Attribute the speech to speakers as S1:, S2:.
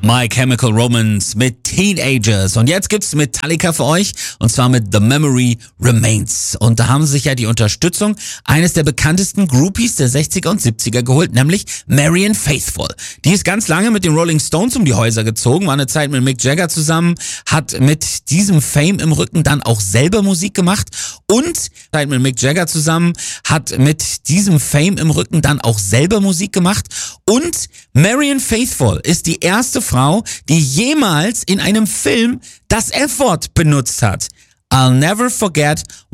S1: My Chemical Romance mit Teenagers. Und jetzt gibt's Metallica für euch, und zwar mit The Memory Remains. Und da haben sie sich ja die Unterstützung eines der bekanntesten Groupies der 60er und 70er geholt, nämlich Marianne Faithfull. Die ist ganz lange mit den Rolling Stones um die Häuser gezogen, war eine Zeit mit Mick Jagger zusammen, hat mit diesem Fame im Rücken dann auch selber Musik gemacht und Marianne Faithfull ist die erste Frau, die jemals in einem Film das F-Wort benutzt hat. I'll never forget